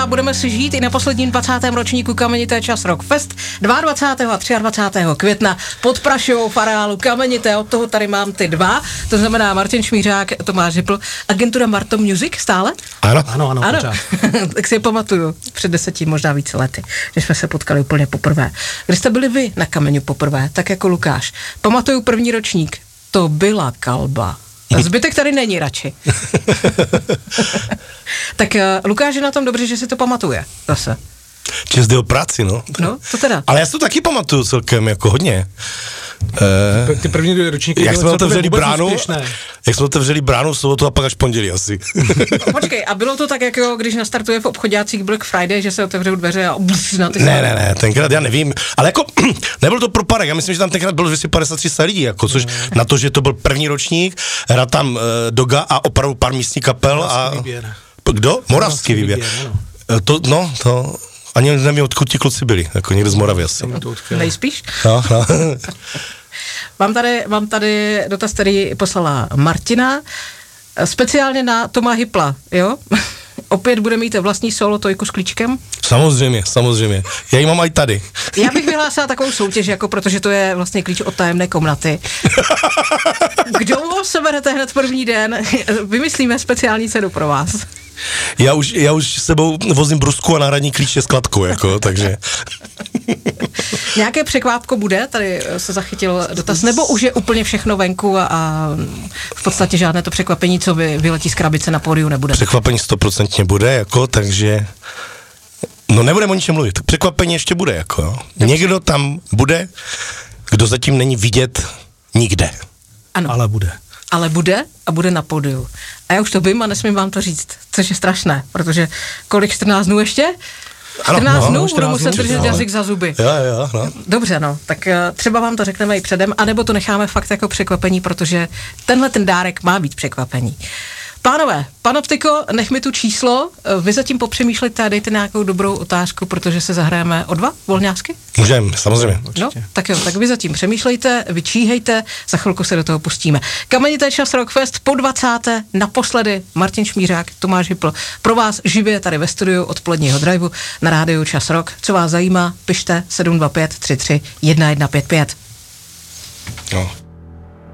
A budeme si žít i na posledním 20. ročníku Kamenité Čas Rock Fest 22. a 23. května pod Prašovou v areálu Kamenité. Od toho tady mám ty dva, to znamená Martin Šmířák, Tomáš Hypl, agentura Marto Music stále? Ano, pořád. Tak si je pamatuju, před 10, možná více lety, že jsme se potkali úplně poprvé. Když jste byli vy na Kameňu poprvé, tak jako Lukáš, pamatuju první ročník, to byla kalba. Zbytek tady není radši. Tak Lukáš je na tom dobře, že si to pamatuje zase. Čest jeho práci, no. No, to teda. Ale já si to taky pamatuju celkem jako hodně. Ty první ročníky jak jsme otevřeli bránu v sobotu a pak až pondělí asi. Počkej, a bylo to tak, jako když nastartuje v obchodácích Black Friday, že se otevřou dveře a na ty Ne, tenkrát já nevím, ale jako nebyl to pro parek, já myslím, že tam tenkrát bylo 253 lidí, jako, což na to, že to byl první ročník, hrál tam Doga a opravdu pár místních kapel a... Kdo? Moravský výběr. To... Ani nevím, odkud ti kluci byli, jako někde z Moravy asi. Nejspíš? No. Mám tady dotaz, který poslala Martina, speciálně na Toma Hypla, jo? Opět bude mít vlastní solo tojku s klíčkem? Samozřejmě. Já ji mám i tady. Já bych vyhlásila takovou soutěž, jako protože to je vlastně klíč od tajemné komnaty. Kdo ho seberete hned první den, vymyslíme speciální cenu pro vás. Já už s sebou vozím brusku a náhradní klíče s kladkou, jako, takže... Nějaké překvápko bude? Tady se zachytil dotaz, nebo už je úplně všechno venku a v podstatě žádné to překvapení, co vyletí z krabice na pódiu, nebude? Překvapení 100% bude, jako, takže... No nebudeme o ničem mluvit, překvapení ještě bude, jako, jo. Někdo tam bude, kdo zatím není vidět nikde. Ano. Ale bude a bude na pódiu. A já už to vím a nesmím vám to říct, což je strašné, protože kolik 14 dnů ještě? 14 dnů budu muset držet jazyk za zuby. Jo. Dobře, no, tak třeba vám to řekneme i předem, anebo to necháme fakt jako překvapení, protože tenhle ten dárek má být překvapení. Pánové, Panoptiko, nech mi tu číslo, vy zatím popřemýšlejte a dejte nějakou dobrou otázku, protože se zahrajeme o 2 volňásky? Můžeme, samozřejmě. No, tak jo, tak vy zatím přemýšlejte, vyčíhejte, za chvilku se do toho pustíme. Kamenité Čas Rock Fest po 20. naposledy Martin Šmířák, Tomáš Hypl, pro vás živě tady ve studiu odpoledního driveu na rádiu Čas Rock. Co vás zajímá, pište 725 33 1155. No.